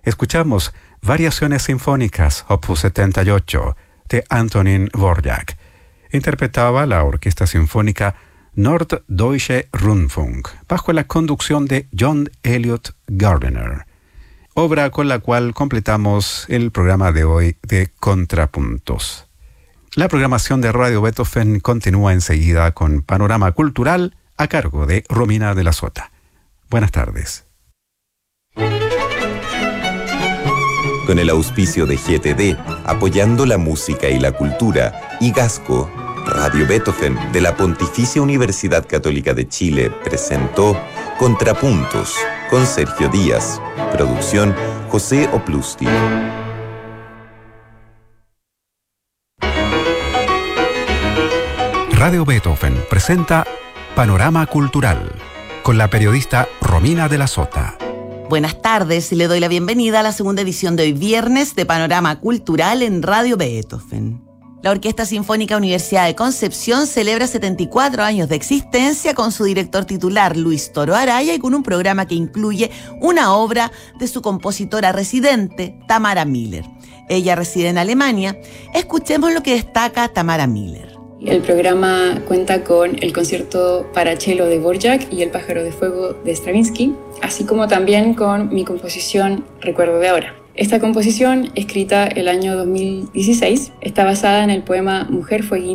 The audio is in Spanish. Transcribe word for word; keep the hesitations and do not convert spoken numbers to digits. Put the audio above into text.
escuchamos Variaciones Sinfónicas, opus setenta y ocho, de Antonín Dvorak. Interpretaba la Orquesta Sinfónica Norddeutsche Rundfunk, bajo la conducción de John Elliott Gardiner, obra con la cual completamos el programa de hoy de Contrapuntos. La programación de Radio Beethoven continúa enseguida con Panorama Cultural a cargo de Romina de la Sota. Buenas tardes. Con el auspicio de G T D, apoyando la música y la cultura, y Gasco, Radio Beethoven de la Pontificia Universidad Católica de Chile presentó Contrapuntos con Sergio Díaz. Producción José Oplusti. Radio Beethoven presenta Panorama Cultural con la periodista Romina de la Sota. Buenas tardes y le doy la bienvenida a la segunda edición de hoy viernes de Panorama Cultural en Radio Beethoven. La Orquesta Sinfónica Universidad de Concepción celebra setenta y cuatro años de existencia con su director titular Luis Toro Araya y con un programa que incluye una obra de su compositora residente, Tamara Miller. Ella reside en Alemania. Escuchemos lo que destaca Tamara Miller. El programa cuenta con el concierto para cello de Dvorak y el pájaro de fuego de Stravinsky, así como también con mi composición Recuerdo de ahora. Esta composición, escrita el año dos mil dieciséis, está basada en el poema Mujer Fueguina